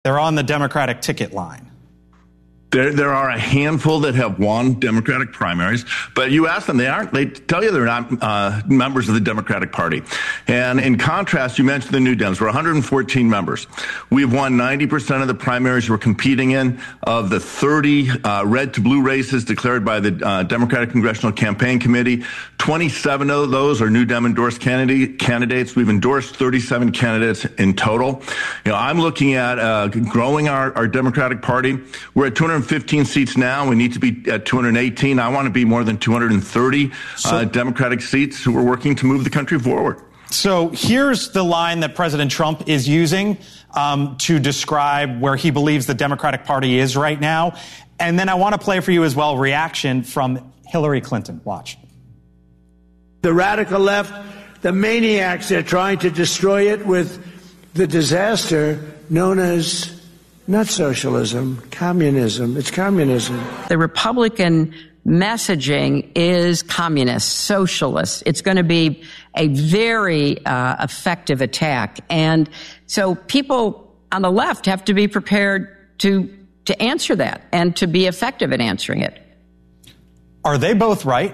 They're on the Democratic ticket line. There are a handful that have won Democratic primaries, but you ask them, they tell you they're not members of the Democratic Party. And in contrast, you mentioned the New Dems. We're 114 members. We've won 90% of the primaries we're competing in. Of the 30 red to blue races declared by the Democratic Congressional Campaign Committee, 27 of those are New Dem endorsed candidates. We've endorsed 37 candidates in total. I'm looking at growing our Democratic Party. We're at 215 seats now. We need to be at 218. I want to be more than 230 Democratic seats. We're working to move the country forward. So here's the line that President Trump is using to describe where he believes the Democratic Party is right now. And then I want to play for you as well reaction from Hillary Clinton. Watch. The radical left, the maniacs, are trying to destroy it with the disaster known as not socialism, communism. It's communism. The Republican messaging is communist, socialist. It's going to be a very effective attack. And so people on the left have to be prepared to answer that and to be effective at answering it. Are they both right?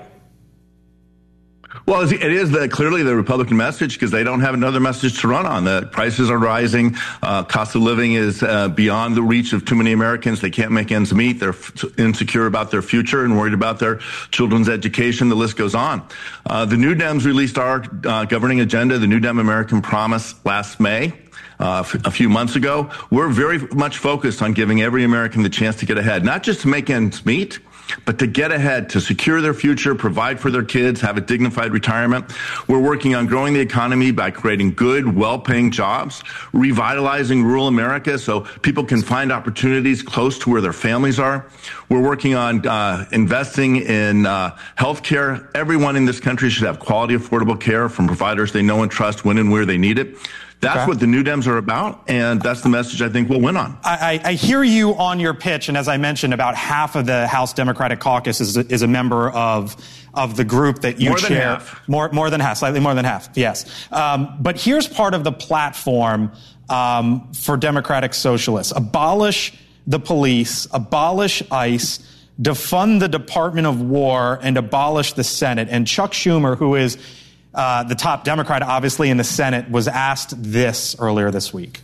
Well, it is clearly the Republican message because they don't have another message to run on. The prices are rising. Cost of living is beyond the reach of too many Americans. They can't make ends meet. They're insecure about their future and worried about their children's education. The list goes on. The New Dems released our governing agenda, the New Dem American Promise, last May. A few months ago. We're very much focused on giving every American the chance to get ahead, not just to make ends meet, but to get ahead, to secure their future, provide for their kids, have a dignified retirement. We're working on growing the economy by creating good, well-paying jobs, revitalizing rural America so people can find opportunities close to where their families are. We're working on investing in health care. Everyone in this country should have quality, affordable care from providers they know and trust when and where they need it. That's what the New Dems are about, and that's the message I think we'll win on. I hear you on your pitch, and as I mentioned, about half of the House Democratic Caucus is a member of the group that you chair. More than half, slightly more than half, yes. But here's part of the platform for Democratic Socialists. Abolish the police, abolish ICE, defund the Department of War, and abolish the Senate. And Chuck Schumer, who is the top Democrat, obviously, in the Senate, was asked this earlier this week.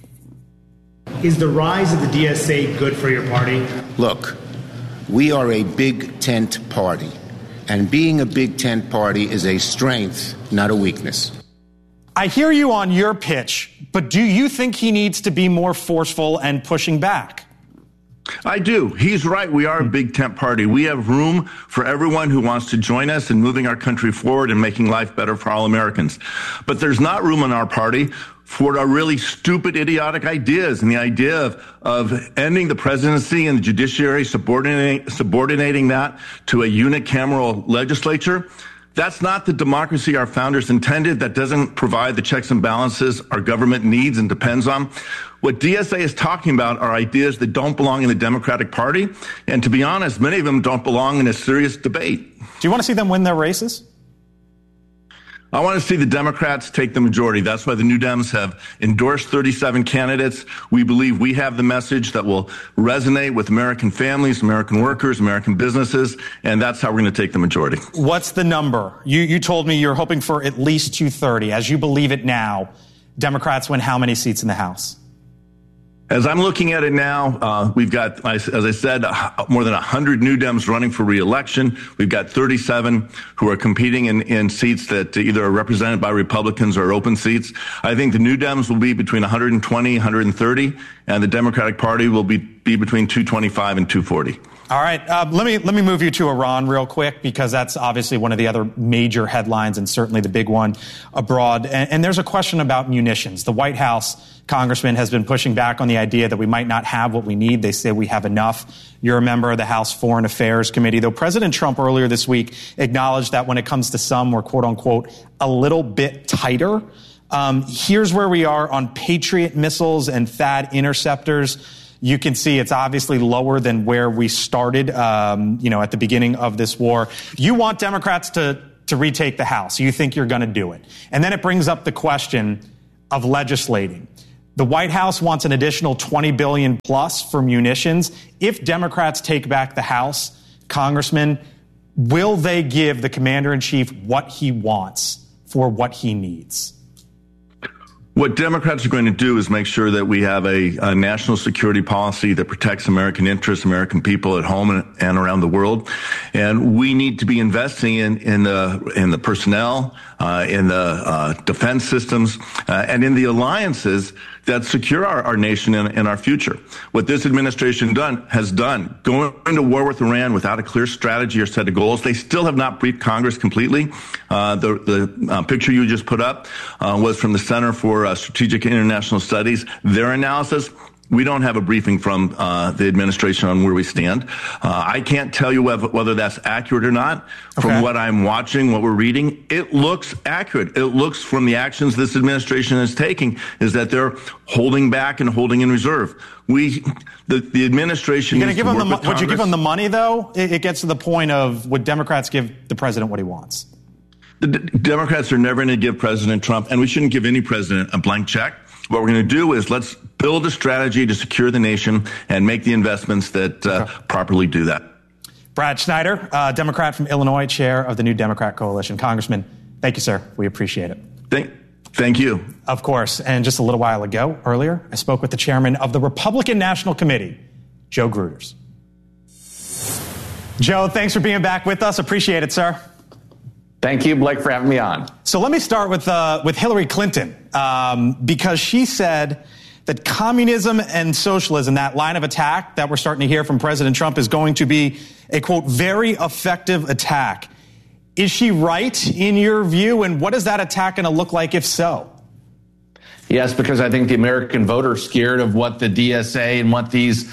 Is the rise of the DSA good for your party? Look, we are a big tent party, and being a big tent party is a strength, not a weakness. I hear you on your pitch, but do you think he needs to be more forceful and pushing back? I do. He's right. We are a big tent party. We have room for everyone who wants to join us in moving our country forward and making life better for all Americans. But there's not room in our party for our really stupid, idiotic ideas and the idea of ending the presidency and the judiciary, subordinating that to a unicameral legislature. That's not the democracy our founders intended. That doesn't provide the checks and balances our government needs and depends on. What DSA is talking about are ideas that don't belong in the Democratic Party. And to be honest, many of them don't belong in a serious debate. Do you want to see them win their races? I want to see the Democrats take the majority. That's why the New Dems have endorsed 37 candidates. We believe we have the message that will resonate with American families, American workers, American businesses, and that's how we're going to take the majority. What's the number? You told me you're hoping for at least 230. As you believe it now, Democrats win how many seats in the House? As I'm looking at it now, we've got, as I said, more than 100 New Dems running for re-election. We've got 37 who are competing in seats that either are represented by Republicans or open seats. I think the New Dems will be between 120, 130, and the Democratic Party will be between 225 and 240. All right. Let me move you to Iran real quick, because that's obviously one of the other major headlines and certainly the big one abroad. And there's a question about munitions. The White House congressman has been pushing back on the idea that we might not have what we need. They say we have enough. You're a member of the House Foreign Affairs Committee, though President Trump earlier this week acknowledged that when it comes to some, we're, quote unquote, a little bit tighter. Here's where we are on Patriot missiles and THAAD interceptors. You can see it's obviously lower than where we started, at the beginning of this war. You want Democrats to retake the House. You think you're going to do it. And then it brings up the question of legislating. The White House wants an additional $20 billion plus for munitions. If Democrats take back the House, Congressman, will they give the commander-in-chief what he wants for what he needs? What Democrats are going to do is make sure that we have a national security policy that protects American interests, American people at home and around the world. And we need to be investing in the personnel, in the defense systems, and in the alliances that secure our nation and our future. What this administration has done, going into war with Iran without a clear strategy or set of goals. They still have not briefed Congress completely. The picture you just put up was from the Center for Strategic International Studies. Their analysis, we don't have a briefing from the administration on where we stand. I can't tell you whether that's accurate or not. Okay. From what I'm watching, what we're reading, it looks accurate. It looks from the actions this administration is taking is that they're holding back and holding in reserve. The administration needs to work with Congress. Would you give them the money, though? It gets to the point of, would Democrats give the president what he wants? The Democrats are never going to give President Trump, and we shouldn't give any president a blank check. What we're going to do is let's build a strategy to secure the nation and make the investments that properly do that. Brad Schneider, Democrat from Illinois, chair of the New Democrat Coalition. Congressman, thank you, sir. We appreciate it. Thank you. Of course. And just a little while ago, earlier, I spoke with the chairman of the Republican National Committee, Joe Gruters. Joe, thanks for being back with us. Appreciate it, sir. Thank you, Blake, for having me on. So let me start with Hillary Clinton, because she said that communism and socialism, that line of attack that we're starting to hear from President Trump, is going to be a, quote, very effective attack. Is she right in your view? And what is that attack going to look like if so? Yes, because I think the American voter is scared of what the DSA and what these,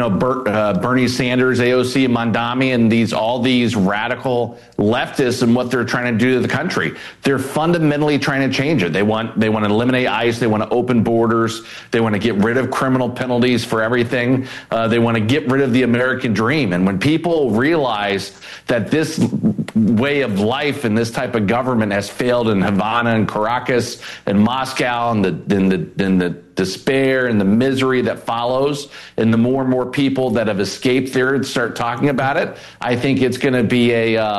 Bernie Sanders, AOC, and Mondami, and all these radical leftists and what they're trying to do to the country. They're fundamentally trying to change it. They want to eliminate ICE. They want to open borders. They want to get rid of criminal penalties for everything. They want to get rid of the American dream. And when people realize that this way of life and this type of government has failed in Havana and Caracas and Moscow, and the despair and the misery that follows, and the more and more people that have escaped there and start talking about it, I think it's going to be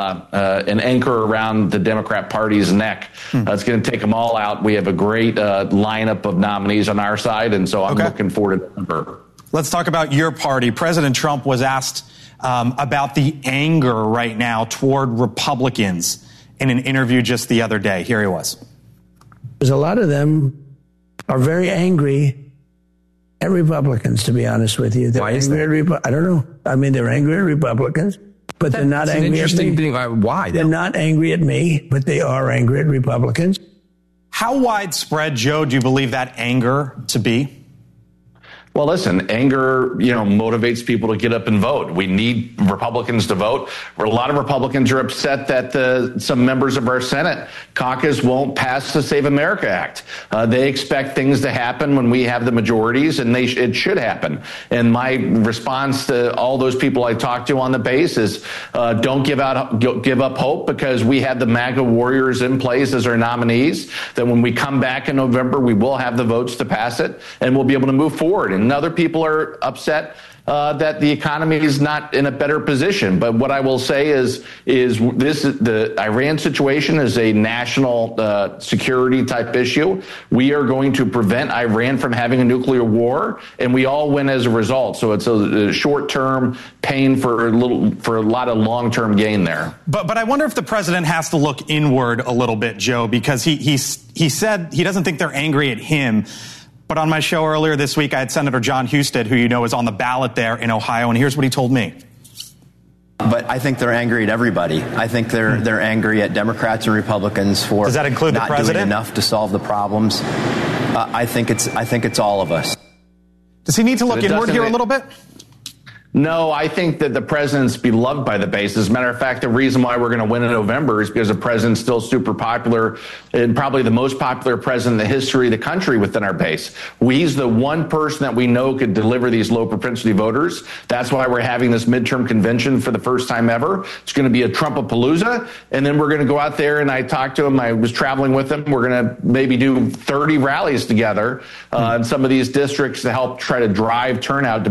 an anchor around the Democrat Party's neck. It's going to take them all out. We have a great lineup of nominees on our side, and so I'm looking forward to her. Let's talk about your party. President Trump was asked about the anger right now toward Republicans in an interview just the other day. Here he was. There's a lot of them are very angry at Republicans, to be honest with you. Why is that? I don't know. I mean, they're angry at Republicans, but they're not angry at me. Interesting thing. Why? They're not angry at me, but they are angry at Republicans. How widespread, Joe, do you believe that anger to be? Well, listen, anger, motivates people to get up and vote. We need Republicans to vote. A lot of Republicans are upset that some members of our Senate caucus won't pass the Save America Act. They expect things to happen when we have the majorities, and it should happen. And my response to all those people I talked to on the base is don't give up hope, because we have the MAGA warriors in place as our nominees, that when we come back in November, we will have the votes to pass it, and we'll be able to move forward. And other people are upset that the economy is not in a better position. But what I will say is the Iran situation is a national security type issue. We are going to prevent Iran from having a nuclear war, and we all win as a result. So it's a short-term pain for a lot of long-term gain there. But I wonder if the president has to look inward a little bit, Joe, because he said he doesn't think they're angry at him. But on my show earlier this week, I had Senator John Husted, who is on the ballot there in Ohio, and here's what he told me. But I think they're angry at everybody. I think they're angry at Democrats and Republicans for Does that include not the president? Doing enough to solve the problems. I think it's all of us. Does he need to look inward here a little bit? No, I think that the president's beloved by the base. As a matter of fact, the reason why we're going to win in November is because the president's still super popular and probably the most popular president in the history of the country within our base. He's the one person that we know could deliver these low propensity voters. That's why we're having this midterm convention for the first time ever. It's going to be a Trumpapalooza, and then we're going to go out there, and I talked to him. I was traveling with him. We're going to maybe do 30 rallies together in some of these districts to help try to drive turnout to